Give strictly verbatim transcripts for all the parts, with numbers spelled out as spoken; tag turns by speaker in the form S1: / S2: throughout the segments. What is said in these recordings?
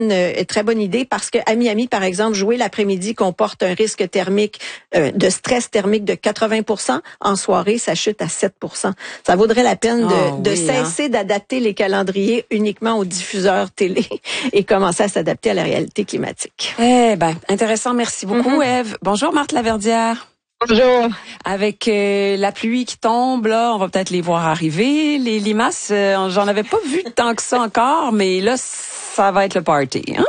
S1: une très bonne idée parce que à Miami, par exemple, jouer l'après-midi comporte un risque thermique, euh, de stress thermique de quatre-vingts pour cent. En soirée, ça chute à sept pour cent. Ça vaudrait la peine de,
S2: oh,
S1: de
S2: oui,
S1: cesser
S2: hein?
S1: d'adapter les calendriers uniquement aux diffuseurs télé et commencer à s'adapter à la réalité climatique.
S2: Eh ben, intéressant. Merci beaucoup,
S1: Mm-hmm.
S2: Ève. Bonjour, Marthe Laverdière.
S3: Bonjour.
S2: Avec euh, la pluie qui tombe, là, on va peut-être les voir arriver. Les limaces, euh, j'en avais pas vu tant que ça encore, mais là, ça va être le party, hein?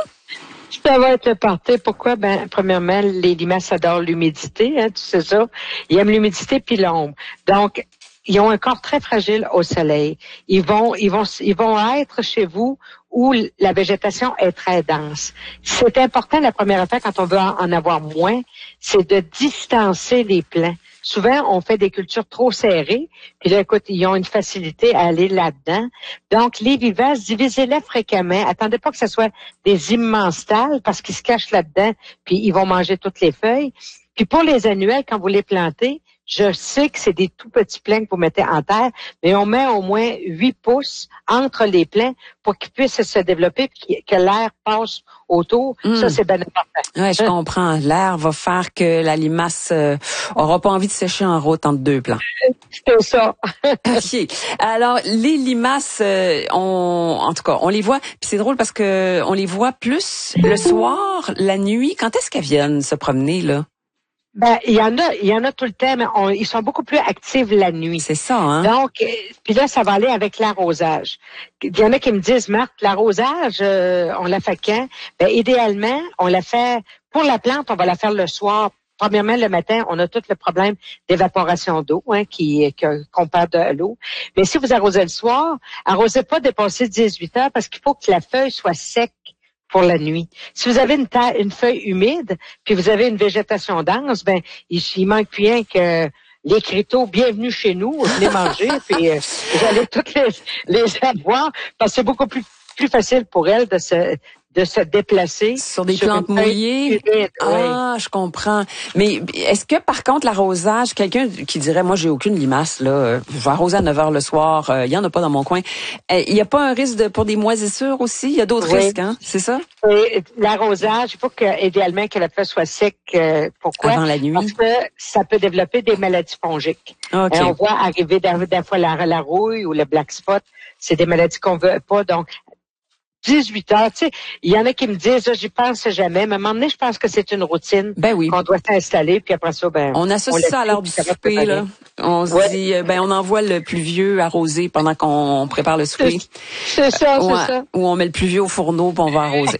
S3: Ça va être le party. Pourquoi? Ben, premièrement, les limaces adorent l'humidité, hein, tu sais ça. Ils aiment l'humidité puis l'ombre. Donc, ils ont un corps très fragile au soleil. Ils vont, ils vont, ils vont être chez vous où la végétation est très dense. C'est important, la première affaire, quand on veut en avoir moins, c'est de distancer les plants. Souvent, on fait des cultures trop serrées, puis là, écoute, ils ont une facilité à aller là-dedans. Donc, les vivaces, divisez-les fréquemment. Attendez pas que ce soit des immenses talles, parce qu'ils se cachent là-dedans, puis ils vont manger toutes les feuilles. Puis pour les annuels, quand vous les plantez, je sais que c'est des tout petits plants que vous mettez en terre, mais on met au moins huit pouces entre les plants pour qu'ils puissent se développer et que l'air passe autour. Mm. Ça, c'est bien important.
S2: Oui, je comprends. L'air va faire que la limace euh, aura pas envie de sécher en route entre deux plants.
S3: C'est ça.
S2: OK. Alors, les limaces, euh, on, en tout cas, on les voit, puis c'est drôle parce que on les voit plus le soir, la nuit. Quand est-ce qu'elles viennent se promener, là?
S3: Ben, il y en a, il y en a tout le temps, mais on, ils sont beaucoup plus actifs la nuit.
S2: C'est ça, hein?
S3: Donc, puis là, ça va aller avec l'arrosage. Il y en a qui me disent, Marthe, l'arrosage, euh, on l'a fait quand? Ben, idéalement, on l'a fait, pour la plante, on va la faire le soir. Premièrement, le matin, on a tout le problème d'évaporation d'eau, hein, qui, qu'on perd de l'eau. Mais si vous arrosez le soir, arrosez pas dépasser dix-huit heures parce qu'il faut que la feuille soit sec pour la nuit. Si vous avez une, ta- une feuille humide, puis vous avez une végétation dense, ben il, il manque plus rien que les criteaux, bienvenue chez nous, venez manger, puis euh, vous allez toutes les, les avoir, parce que c'est beaucoup plus, plus facile pour elles de se de se déplacer.
S2: Sur des sur plantes mouillées? Humide, ah, oui. Je comprends. Mais est-ce que, par contre, l'arrosage, quelqu'un qui dirait, moi, j'ai aucune limace, là, je vais arroser à neuf heures le soir, il euh, y en a pas dans mon coin. Il n'y a pas un risque de, pour des moisissures aussi? Il y a d'autres oui. risques, hein? C'est ça?
S3: Et l'arrosage, il faut que, idéalement, que la feuille soit sec. Euh, pourquoi?
S2: Avant la nuit.
S3: Parce que ça peut développer des maladies fongiques.
S2: Okay.
S3: Et on voit arriver des fois la, la rouille ou le black spot. C'est des maladies qu'on veut pas. Donc, dix-huit heures, tu sais, il y en a qui me disent, j'y pense jamais, mais à un moment donné, je pense que c'est une routine
S2: ben oui.
S3: qu'on doit s'installer, puis après ça, ben...
S2: On associe on ça à l'heure du souper, là. On se ouais. dit, ben, on envoie le plus vieux arroser pendant qu'on prépare le souper.
S3: C'est ça,
S2: euh,
S3: c'est ça.
S2: Ou on met le plus vieux au fourneau, puis on va arroser.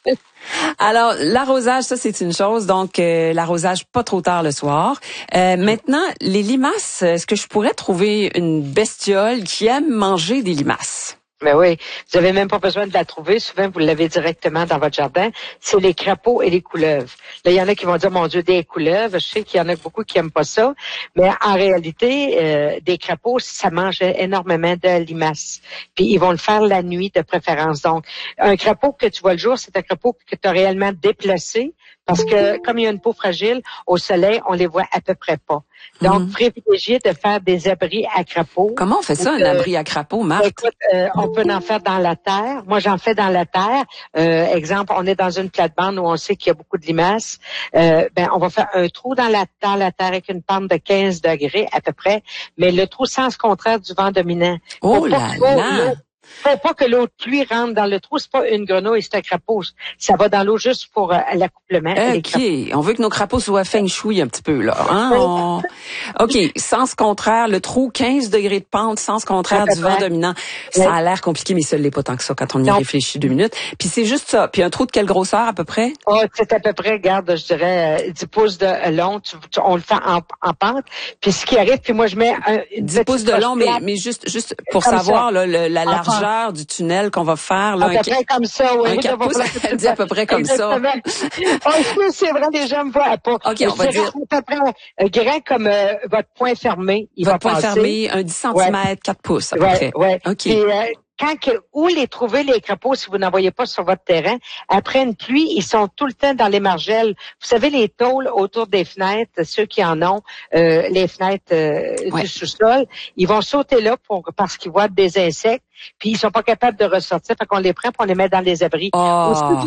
S2: Alors, l'arrosage, ça, c'est une chose. Donc, euh, l'arrosage pas trop tard le soir. Euh, maintenant, les limaces, est-ce que je pourrais trouver une bestiole qui aime manger des limaces?
S3: Mais oui, vous avez même pas besoin de la trouver. Souvent, vous l'avez directement dans votre jardin. C'est les crapauds et les couleuvres. Là, il y en a qui vont dire, mon Dieu, des couleuvres. Je sais qu'il y en a beaucoup qui aiment pas ça. Mais en réalité, euh, des crapauds, ça mange énormément de limaces. Puis, ils vont le faire la nuit de préférence. Donc, un crapaud que tu vois le jour, c'est un crapaud que tu as réellement déplacé. Parce que, comme il y a une peau fragile, au soleil, on les voit à peu près pas. Donc, mmh. privilégiez de faire des abris à crapauds.
S2: Comment on fait ça, un euh, abri à crapauds, Marthe?
S3: Écoute, euh, on peut en faire dans la terre. Moi, j'en fais dans la terre. Euh, exemple, on est dans une plate-bande où on sait qu'il y a beaucoup de limaces. Euh, ben, on va faire un trou dans la, dans la terre avec une pente de quinze degrés à peu près, mais le trou sens contraire du vent dominant.
S2: Oh là là!
S3: Faut pas que l'eau de pluie rentre dans le trou. C'est pas une grenouille, c'est un crapaud. Ça va dans l'eau juste pour euh, l'accouplement.
S2: OK. On veut que nos crapauds soient feng shui un petit peu, là. Hein? On... OK. Sens contraire, le trou, quinze degrés de pente, sens contraire du vent dominant. Ça oui. a l'air compliqué, mais ça l'est pas tant que ça quand on y non. réfléchit deux minutes. Puis c'est juste ça. Puis un trou de quelle grosseur, à peu près?
S3: Oh, c'est à peu près, regarde, je dirais, dix pouces de long. Tu, tu, on le fait en, en pente. Puis ce qui arrive, puis moi, je mets un, une
S2: dix pouces de long, mais, mais juste, juste pour Comme savoir, là, le, la largeur du tunnel qu'on va faire. Là,
S3: à peu près comme ça, oui.
S2: Un quatre pouces, elle dit à peu près comme
S3: Exactement.
S2: ça.
S3: Oh, c'est vrai, les gens me voient pas.
S2: OK, on va dire.
S3: À peu près euh, grand comme euh, votre poing fermé. Il
S2: votre
S3: va
S2: poing
S3: passer.
S2: fermé, un dix centimètres, ouais. quatre pouces, à peu
S3: ouais,
S2: près.
S3: Ouais.
S2: OK.
S3: Et, euh, quand que, où les trouver, les crapauds, si vous n'en voyez pas sur votre terrain, après une pluie, ils sont tout le temps dans les margelles. Vous savez, les tôles autour des fenêtres, ceux qui en ont, euh, les fenêtres euh, ouais. du sous-sol, ils vont sauter là pour parce qu'ils voient des insectes, puis ils sont pas capables de ressortir, fait qu'on les prend, puis on les met dans les abris.
S2: Oh.